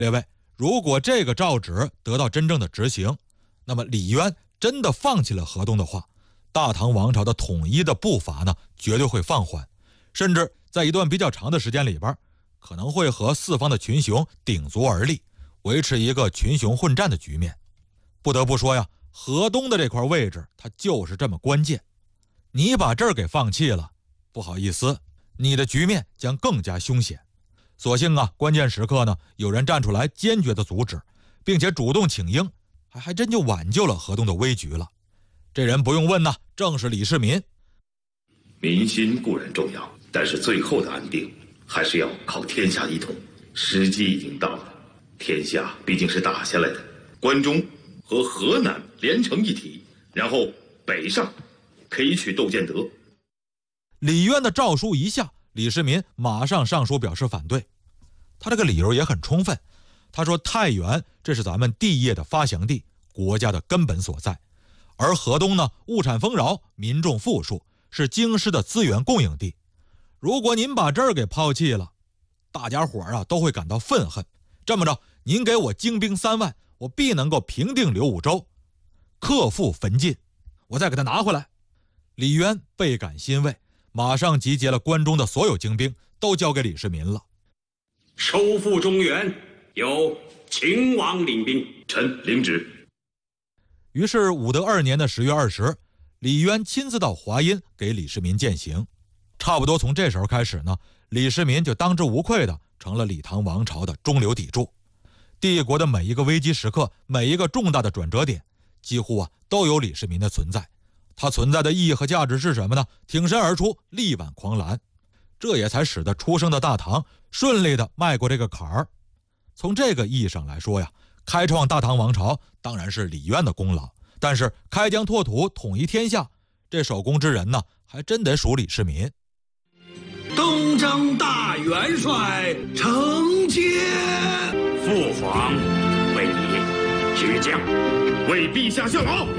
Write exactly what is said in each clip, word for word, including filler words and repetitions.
列位，如果这个诏旨得到真正的执行，那么李渊真的放弃了河东的话，大唐王朝的统一的步伐呢，绝对会放缓，甚至在一段比较长的时间里边，可能会和四方的群雄鼎足而立，维持一个群雄混战的局面。不得不说呀，河东的这块位置它就是这么关键，你把这儿给放弃了，不好意思，你的局面将更加凶险。所幸啊，关键时刻呢，有人站出来坚决的阻止，并且主动请缨，还还真就挽救了河东的危局了。这人不用问呐，正是李世民。 民心固然重要，但是最后的安定还是要靠天下一统。时机已经到了，天下毕竟是打下来的，关中和河南连成一体，然后北上可以取窦建德。 李渊的诏书一下，李世民马上上书表示反对。他这个理由也很充分，他说太原这是咱们地业的发祥地，国家的根本所在，而河东呢，物产丰饶，民众富庶，是京师的资源供应地。如果您把这儿给抛弃了，大家伙啊都会感到愤恨。这么着，您给我精兵三万，我必能够平定刘武周，克复焚晋，我再给他拿回来。李渊倍感欣慰，马上集结了关中的所有精兵，都交给李世民了。 收复中原，由秦王领兵， 臣领旨。 于是武德二年的十月二十，李渊亲自到华阴给李世民饯行。差不多从这时候开始呢，李世民就当之无愧的成了李唐王朝的中流砥柱。帝国的每一个危机时刻，每一个重大的转折点，几乎啊都有李世民的存在。它存在的意义和价值是什么呢？挺身而出，力挽狂澜，这也才使得出生的大唐顺利的迈过这个坎儿。从这个意义上来说呀，开创大唐王朝当然是李渊的功劳，但是开疆拓土、统一天下，这首功之人呢，还真得属李世民。 东征大元帅承接， 父皇为你执将， 为陛下效劳。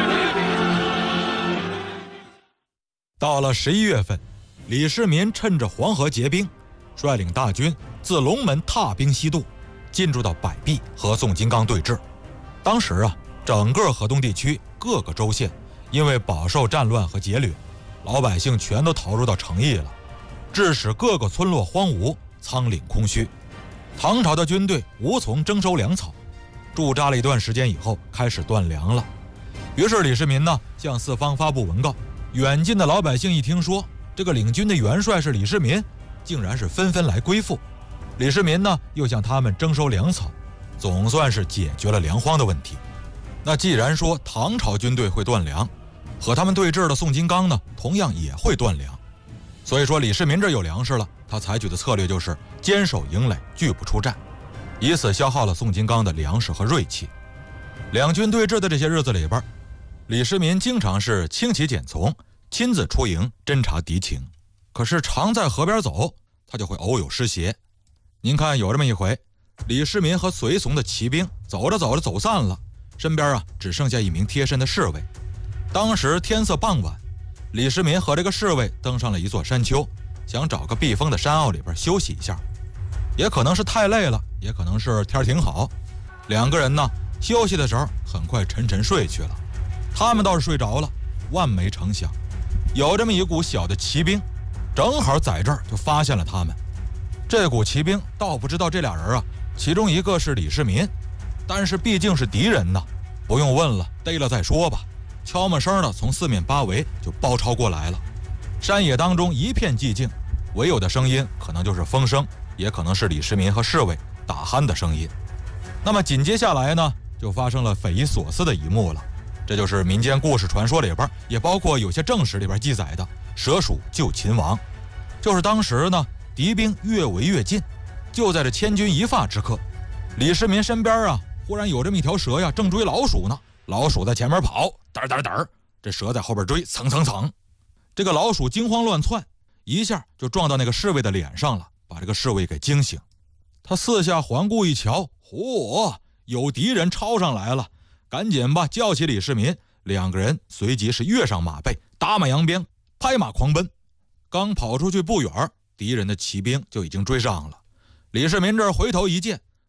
到了十一月份，李世民趁着黄河结冰，率领大军自龙门踏冰西渡，进驻到百壁和宋金刚对峙。当时啊，整个河东地区各个州县因为饱受战乱和劫掠，老百姓全都逃入到城邑了，致使各个村落荒芜，仓廪空虚。唐朝的军队无从征收粮草，驻扎了一段时间以后，开始断粮了。于是李世民呢，向四方发布文告。远近的老百姓一听说这个领军的元帅是李世民，竟然是纷纷来归附。李世民呢，又向他们征收粮草，总算是解决了粮荒的问题。那既然说唐朝军队会断粮，和他们对峙的宋金刚呢，同样也会断粮。所以说李世民这有粮食了，他采取的策略就是坚守营垒，拒不出战，以此消耗了宋金刚的粮食和锐气。两军对峙的这些日子里边，李世民经常是轻骑简从，亲自出营侦察敌情。可是常在河边走，他就会偶有失邪。您看有这么一回，李世民和随从的骑兵走着走着走散了，身边啊只剩下一名贴身的侍卫。当时天色傍晚，李世民和这个侍卫登上了一座山丘，想找个避风的山坳里边休息一下。也可能是太累了，也可能是天挺好，两个人呢休息的时候很快沉沉睡去了。他们倒是睡着了，万没成想，有这么一股小的骑兵，正好在这儿就发现了他们。这股骑兵倒不知道这俩人啊，其中一个是李世民，但是毕竟是敌人呢，不用问了，逮了再说吧。悄没声的从四面八围就包抄过来了。山野当中一片寂静，唯有的声音可能就是风声，也可能是李世民和侍卫打鼾的声音。那么紧接下来呢，就发生了匪夷所思的一幕了。这就是民间故事传说里边，也包括有些正史里边记载的蛇鼠救秦王。就是当时呢，敌兵越围越近，就在这千钧一发之刻，李世民身边啊，忽然有这么一条蛇呀，正追老鼠呢。老鼠在前面跑，嘚嘚嘚，这蛇在后边追，蹭蹭蹭。这个老鼠惊慌乱窜，一下就撞到那个侍卫的脸上了，把这个侍卫给惊醒。他四下环顾一瞧，嚯，有敌人抄上来了。赶紧吧，叫起李世民，两个人随即是跃上马背，打马扬鞭，拍马狂奔。刚跑出去不远，敌人的骑兵就已经追上了。李世民这儿回头一见，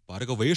把这个为